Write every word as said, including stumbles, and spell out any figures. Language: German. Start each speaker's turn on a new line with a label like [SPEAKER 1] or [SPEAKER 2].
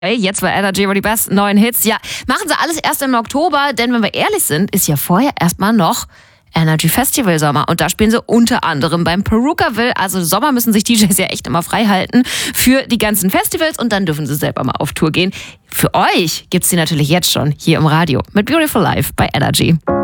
[SPEAKER 1] Hey, jetzt bei Energy über die besten neuen Hits. Ja, machen sie alles erst im Oktober, denn wenn wir ehrlich sind, ist ja vorher erstmal noch Energy Festival Sommer. Und da spielen sie unter anderem beim Perukaville. Also Sommer müssen sich D Js ja echt immer frei halten für die ganzen Festivals und dann dürfen sie selber mal auf Tour gehen. Für euch gibt's die natürlich jetzt schon hier im Radio mit Beautiful Life bei Energy.